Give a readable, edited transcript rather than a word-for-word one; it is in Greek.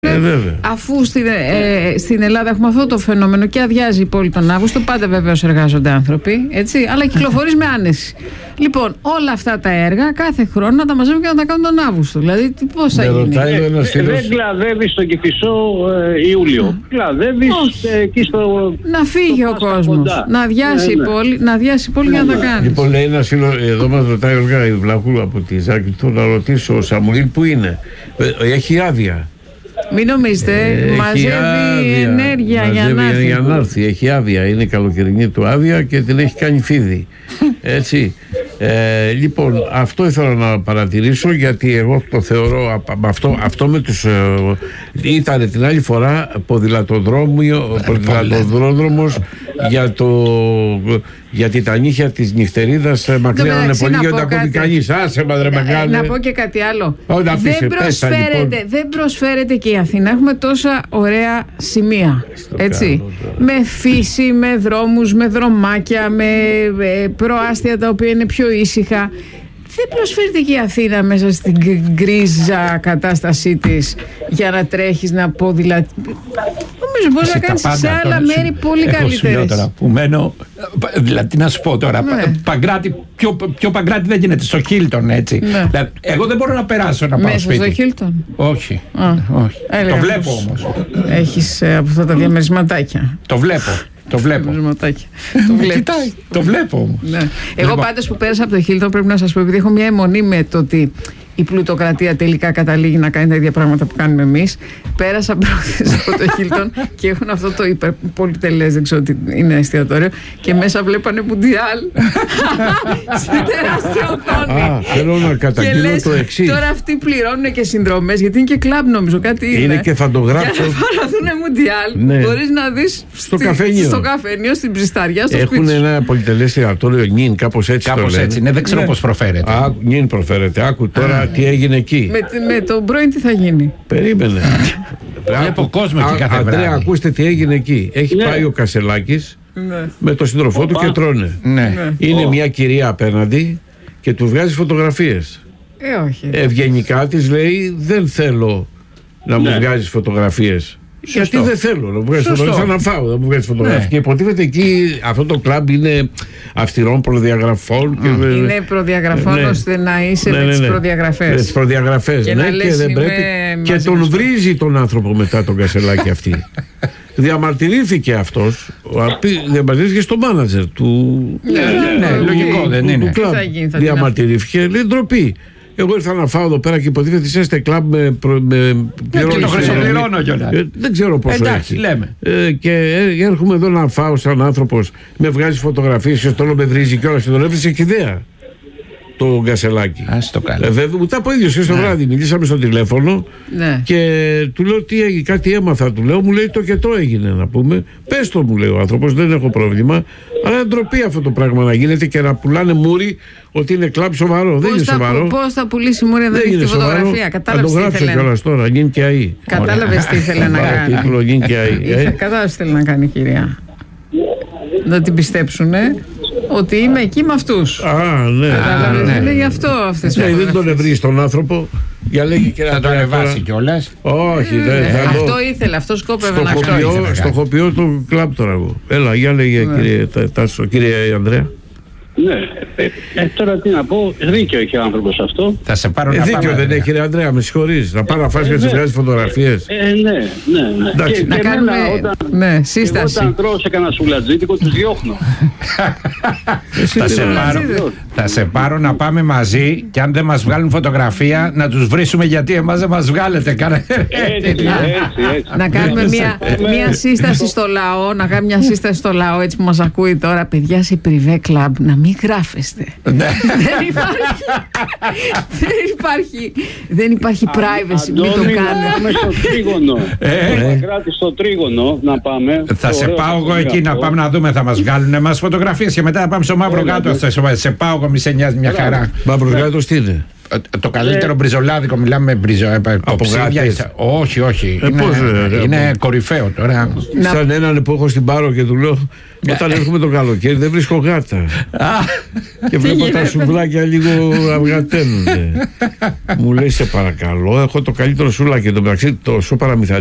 Αφού στην Ελλάδα έχουμε αυτό το φαινόμενο και αδειάζει η πόλη τον Αύγουστο, πάντα βεβαίως εργάζονται άνθρωποι, έτσι, αλλά κυκλοφορείς με άνεση. Λοιπόν, όλα αυτά τα έργα κάθε χρόνο να τα μαζεύουν και να τα κάνουν τον Αύγουστο. Δηλαδή, πώς θα γίνει? Δεν κλαδεύεις στον Κηφισό Ιούλιο. Κλαδεύεις εκεί στο. Να φύγει ο κόσμος, να αδειάσει η πόλη για να τα κάνει. Λοιπόν, λέει ένα φίλο, εδώ μας ρωτάει ο Γάι Βλαχούλου από τη Ζάκη, θέλω να ρωτήσω ο Σαμουήλ που είναι. Έχει άδεια. Μην νομίζετε, μαζεύει ενέργεια για να έρθει. Έχει άδεια, είναι καλοκαιρινή του άδεια και την έχει κάνει φίδι. Έτσι. Λοιπόν, αυτό ήθελα να παρατηρήσω, γιατί εγώ το θεωρώ αυτό με τους ήταν την άλλη φορά ποδηλατοδρόμος γιατί τα νύχια της νυχτερίδας μακρύνανε πολύ και δεν τα ακούει κανείς. Άσε μα, να πω και κάτι άλλο. Δεν προσφέρεται και η Αθήνα. Έχουμε τόσα ωραία σημεία, έτσι, με φύση, με δρόμους, με δρομάκια, με προάστια τα οποία είναι πιο ήσυχα. Δεν προσφέρεται και η Αθήνα μέσα στην γκρίζα κατάστασή της για να τρέχεις, να νομίζω μπορεί να κάνεις σε άλλα μέρη πολύ καλύτερες. Τώρα που μένω, δηλαδή τι να σου πω τώρα, Παγκράτη, πιο Παγκράτη δεν γίνεται, στο Χίλτον, έτσι. Δηλαδή, εγώ δεν μπορώ να περάσω να πάω σπίτι. Μέσα στο Χίλτον? Όχι. Το βλέπω όμως. Έχεις από αυτά τα διαμερισματάκια. Το βλέπω. Το βλέπω όμως. Ναι. Εγώ πάντως που πέρασα από το Χίλτον, πρέπει να σας πω, επειδή έχω μια αιμονή με το ότι η πλουτοκρατία τελικά καταλήγει να κάνει τα ίδια πράγματα που κάνουμε εμείς. Πέρασα προχθές από το Χίλτον και έχουν αυτό το υπερπολιτελές, δεν ξέρω τι είναι, εστιατόριο, και μέσα βλέπανε Μουντιάλ στην τεράστια οθόνη. Θέλω να καταγγείλω το εξής. Τώρα αυτοί πληρώνουν και συνδρομές, γιατί είναι και κλαμπ, νομίζω, κάτι είναι. Είναι και θα το γράψω. Για να παραδούνε Μουντιάλ, μπορείς να δεις στο καφενείο, στην Ψισταριά, στο σπίτι. Έχουν ένα πολυτελές εστιατόριο, νιν, κάπως έτσι. Κάπως έτσι, δεν ξέρω πώς προφέρεται. Νιν προφέρεται. Άκου τώρα τι έγινε εκεί. Με τον πρώην τι θα γίνει? Περίμενε. Βλέπω κόσμο εκεί κάθε βράδυ. Αντρέα, ακούστε τι έγινε εκεί. Έχει πάει ο Κασελάκης με τον σύντροφό του και τρώνε. Είναι μια κυρία απέναντι και του βγάζει φωτογραφίες. Όχι. Ευγενικά της λέει, δεν θέλω να μου βγάζεις φωτογραφίες. Γιατί δεν θέλω να μου βγάζει φωτογραφία. Θα να φάω να μου βγάζει φωτογραφία. Και υποτίθεται εκεί αυτό το κλαμπ είναι αυστηρών προδιαγραφών. Είναι προδιαγραφών ώστε να είσαι με τις προδιαγραφές. Με τις προδιαγραφές. Και δεν πρέπει. Και τον βρίζει τον άνθρωπο μετά τον Κασελάκη αυτή. Διαμαρτυρήθηκε αυτός. Διαμαρτυρήθηκε στο μάνατζερ του. Ναι, λογικό δεν είναι. Διαμαρτυρήθηκε. Λέει ντροπή. Εγώ ήρθα να φάω εδώ πέρα και υποτίθεται ότι είστε κλαμπ με και το χρυσοπληρώνω κιόλας. Δεν ξέρω πόσο έχει. Λέμε. Και έρχομαι εδώ να φάω σαν άνθρωπος, με βγάζει φωτογραφίες και στο όλο με βρίζει κιόλας και τον έβρισε και ιδέα το Κασελάκη. Ας το κάνει. Ούτε από ίδιος και στο βράδυ μιλήσαμε στο τηλέφωνο και του λέω τι έγινε, κάτι έμαθα, του λέω, μου λέει το και το έγινε να πούμε. Πες το, μου λέει ο άνθρωπος, δεν έχω πρόβλημα. Αλλά είναι ντροπή αυτό το πράγμα να γίνεται και να πουλάνε μούρι ότι είναι κλαμπ σοβαρό. Δεν είναι σοβαρό. Πώς θα πουλήσει μούρι αν δεν έχει τη φωτογραφία? Κατάλαβες τι ήθελε? Θα το γράψω κιόλας τώρα, γίνει και ΑΗ. Κατάλαβες τι ήθελε να κάνει? Κατάλαβες τι θέλει να κάνει η κυρία? Να την πιστέψουνε ότι είμαι εκεί με αυτούς. Ναι. Είναι γι' αυτό αυτές τις δεν τον ευρύεις τον άνθρωπο. Θα το ανεβάσει κιόλας. Όχι, δεν θα. Αυτό ήθελε, αυτό σκόπευε να κάνει. Στοχοποιώ το κλαμπ τώρα εγώ. Έλα, για λέγε κύριε Τάσο, κύριε Ανδρέα. Ναι, τώρα τι να πω, δίκιο έχει ο άνθρωπος αυτό. Θα σε πάρω να δίκιο δεν έχει, ρε Ανδρέα, με συγχωρείς. Να πάρω να φας και να σε βγάζεις φωτογραφίες. Ναι. Και να κάνουμε σύσταση. Όταν τρώω σε κανένα σουλατζίτικο, τους διώχνω. Θα σε πάρω να πάμε μαζί και αν δεν μας βγάλουν φωτογραφία να τους βρίσουμε, γιατί εμάς δεν μας βγάλετε. Έτσι. Να κάνουμε μια σύσταση στο λαό, να κάνουμε μια σύσταση στο λαό, έτσι που μας ακούει τώρα, παιδιά, σε privé club να μην γράφεστε. Δεν υπάρχει privacy, μην το κάνετε. Στο τρίγωνο. Στο τρίγωνο να πάμε. Θα σε πάω εγώ εκεί να πάμε να δούμε, θα μας βγάλουν εμάς φωτογραφίες και μετά να πάμε στο Μαύρο Γάτο. Σε πάω εγώ, μη σε νοιάζει, μια χαρά. Μαύρος Γάτος τι είναι? Το καλύτερο μπριζολάδικο, μιλάμε υποψήφια. Όχι. Είναι κορυφαίο τώρα. Σαν έναν που έχω στην Πάρο και του λέω, όταν έρχομαι το καλοκαίρι δεν βρίσκω γάτα. Και βλέπω τα σουβλάκια λίγο αυγαταίνονται. Μου λέει, σε παρακαλώ, έχω το καλύτερο σουβλάκι. Το μεταξύ, το σοπαραμυθάλι